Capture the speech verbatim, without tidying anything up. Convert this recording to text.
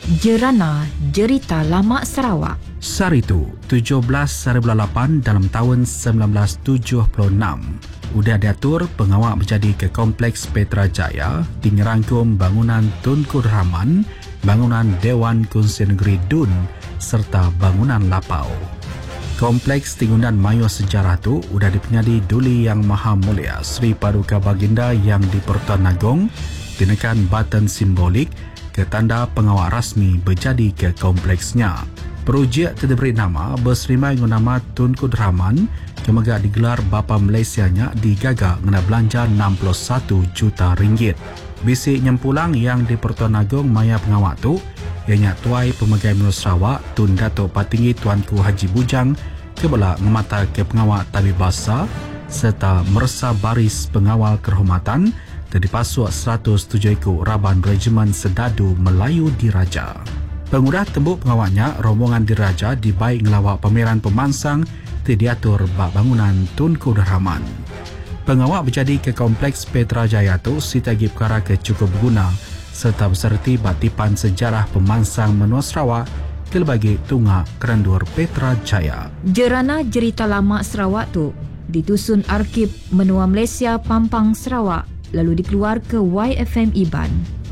Jerana Jerita Lama Sarawak. Saritu, tujuh belas hari bulan lapan dalam tahun sembilan belas tujuh puluh enam. Udah diatur pengawak berjadi ke Kompleks Petra Jaya di ngerangkum bangunan Tunku Rahman, bangunan Dewan Kunsi Negeri Dun serta bangunan Lapau. Kompleks Tingunan Mayu Sejarah tu udah dipenyadi Duli Yang Maha Mulia Sri Paduka Baginda yang di Pertuan Agong dinekan batan simbolik ke tanda pengawak rasmi berjadi ke kompleksnya. Projek tu diberi nama berserimai dengan nama Tunku Rahman kemegak digelar bapa Malaysianya digagak ngena belanja enam puluh satu juta ringgit. Bisik nyempulang yang di Pertuan Agong maya pengawak tu ianya tuai pemegai Menurut Sarawak Tun Datuk Patinggi Tuanku Haji Bujang kebela ngemata ke pengawal tabib bahasa serta meresa baris pengawal kehormatan dan dipasuk seratus tujuh ekor Raban Regimen Sedadu Melayu Diraja. Pengudah tembuk pengawalnya rombongan Diraja dibaik ngelawak pameran pemansang diatur bak bangunan Tunku Rahman. Pengawak berjadi ke Kompleks Petra Jaya tu sitagi perkara ke cukup berguna serta berserti batipan sejarah pemansang menua Sarawak kelebagi tunggak Kerendur Petra Jaya. Jerana Jerita Lama Sarawak tu ditusun Arkib Menua Malaysia Pampang Sarawak lalu dikeluar ke Y F M Iban.